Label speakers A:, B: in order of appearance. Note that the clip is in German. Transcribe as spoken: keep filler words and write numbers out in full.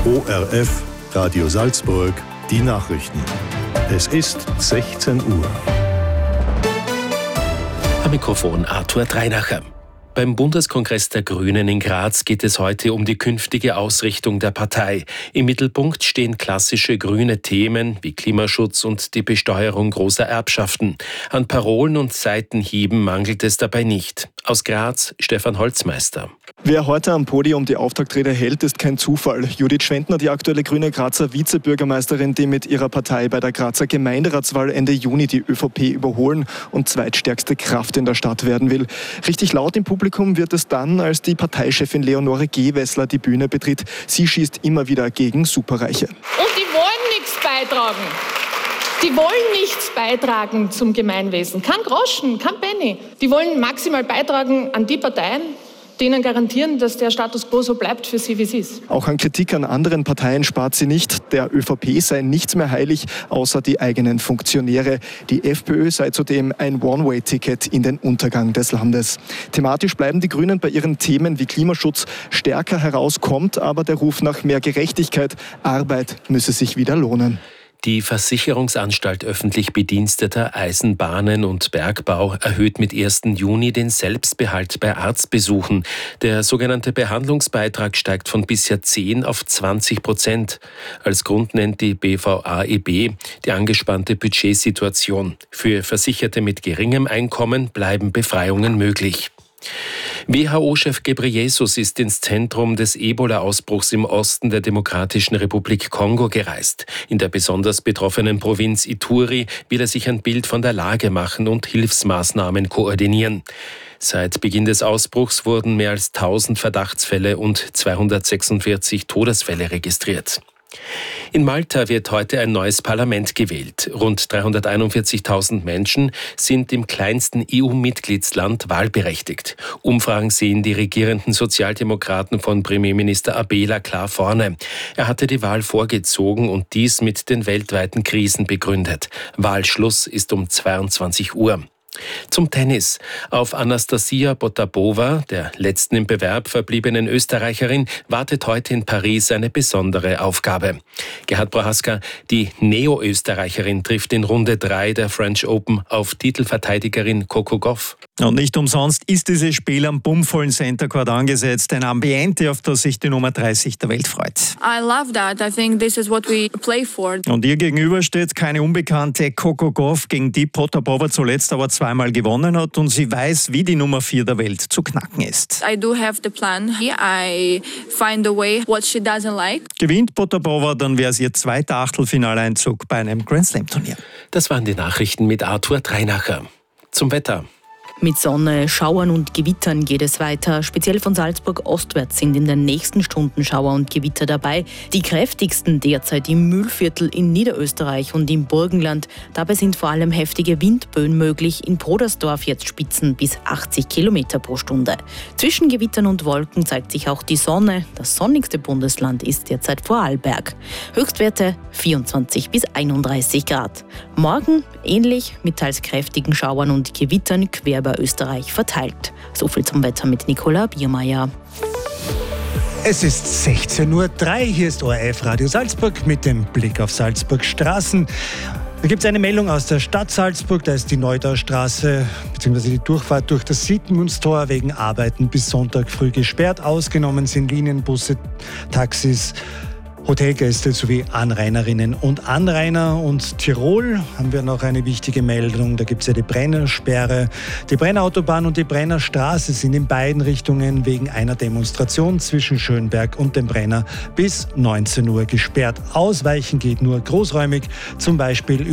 A: O R F, Radio Salzburg, die Nachrichten. Es ist sechzehn Uhr.
B: Am Mikrofon Arthur Dreinacher. Beim Bundeskongress der Grünen in Graz geht es heute um die künftige Ausrichtung der Partei. Im Mittelpunkt stehen klassische grüne Themen wie Klimaschutz und die Besteuerung großer Erbschaften. An Parolen und Seitenhieben mangelt es dabei nicht. Aus Graz, Stefan Holzmeister.
C: Wer heute am Podium die Auftaktrede hält, ist kein Zufall. Judith Schwendner, die aktuelle grüne Grazer Vizebürgermeisterin, die mit ihrer Partei bei der Grazer Gemeinderatswahl Ende Juni die ÖVP überholen und zweitstärkste Kraft in der Stadt werden will. Richtig laut im Publikum wird es dann, als die Parteichefin Leonore Gewessler die Bühne betritt. Sie schießt immer wieder gegen Superreiche.
D: Und die wollen nichts beitragen. Die wollen nichts beitragen zum Gemeinwesen. Kein Groschen, kein Penny. Die wollen maximal beitragen an die Parteien, die ihnen garantieren, dass der Status quo so bleibt für sie, wie es ist.
C: Auch an Kritik an anderen Parteien spart sie nicht. Der ÖVP sei nichts mehr heilig, außer die eigenen Funktionäre. Die FPÖ sei zudem ein One-Way-Ticket in den Untergang des Landes. Thematisch bleiben die Grünen bei ihren Themen wie Klimaschutz. Stärker heraus kommt aber der Ruf nach mehr Gerechtigkeit. Arbeit müsse sich wieder lohnen.
B: Die Versicherungsanstalt öffentlich Bediensteter Eisenbahnen und Bergbau erhöht mit ersten Juni den Selbstbehalt bei Arztbesuchen. Der sogenannte Behandlungsbeitrag steigt von bisher zehn auf zwanzig Prozent. Als Grund nennt die B V A E B die angespannte Budgetsituation. Für Versicherte mit geringem Einkommen bleiben Befreiungen möglich. W H O-Chef Ghebreyesus ist ins Zentrum des Ebola-Ausbruchs im Osten der Demokratischen Republik Kongo gereist. In der besonders betroffenen Provinz Ituri will er sich ein Bild von der Lage machen und Hilfsmaßnahmen koordinieren. Seit Beginn des Ausbruchs wurden mehr als tausend Verdachtsfälle und zweihundertsechsundvierzig Todesfälle registriert. In Malta wird heute ein neues Parlament gewählt. Rund dreihunderteinundvierzigtausend Menschen sind im kleinsten E U-Mitgliedsland wahlberechtigt. Umfragen sehen die regierenden Sozialdemokraten von Premierminister Abela klar vorne. Er hatte die Wahl vorgezogen und dies mit den weltweiten Krisen begründet. Wahlschluss ist um zweiundzwanzig Uhr. Zum Tennis. Auf Anastasia Potapova, der letzten im Bewerb verbliebenen Österreicherin, wartet heute in Paris eine besondere Aufgabe. Gerhard Prohaska, die Neo-Österreicherin, trifft in Runde drei der French Open auf Titelverteidigerin Coco Gauff.
E: Und nicht umsonst ist dieses Spiel am bummvollen Center Court angesetzt, ein Ambiente, auf das sich die Nummer dreißig der Welt freut.
F: I love that. I think this is what we play for.
E: Und ihr gegenüber steht keine unbekannte Coco Gauff, gegen die Potapova zuletzt aber zweimal gewonnen hat, und sie weiß, wie die Nummer vier der Welt zu knacken ist.
F: I do have the plan. I find a way what she doesn't like.
E: Gewinnt Potapova, dann wäre es ihr zweiter Achtelfinaleinzug bei einem Grand Slam Turnier.
B: Das waren die Nachrichten mit Arthur Dreinacher. Zum Wetter.
G: Mit Sonne, Schauern und Gewittern geht es weiter. Speziell von Salzburg ostwärts sind in den nächsten Stunden Schauer und Gewitter dabei. Die kräftigsten derzeit im Mühlviertel in Niederösterreich und im Burgenland. Dabei sind vor allem heftige Windböen möglich. In Podersdorf jetzt Spitzen bis achtzig Kilometer pro Stunde. Zwischen Gewittern und Wolken zeigt sich auch die Sonne. Das sonnigste Bundesland ist derzeit Vorarlberg. Höchstwerte vierundzwanzig bis einunddreißig Grad. Morgen ähnlich mit teils kräftigen Schauern und Gewittern quer über Österreich verteilt. So viel zum Wetter mit Nicola Biermeier.
H: Es ist sechzehn Uhr drei, hier ist O R F Radio Salzburg mit dem Blick auf Salzburg Straßen. Da gibt es eine Meldung aus der Stadt Salzburg, da ist die Neudaustraße bzw. die Durchfahrt durch das Siedmundstor wegen Arbeiten bis Sonntag früh gesperrt. Ausgenommen sind Linienbusse, Taxis, Hotelgäste sowie Anrainerinnen und Anrainer. Und Tirol haben wir noch eine wichtige Meldung. Da gibt es ja die Brennersperre. Die Brennerautobahn und die Brennerstraße sind in beiden Richtungen wegen einer Demonstration zwischen Schönberg und dem Brenner bis neunzehn Uhr gesperrt. Ausweichen geht nur großräumig, zum Beispiel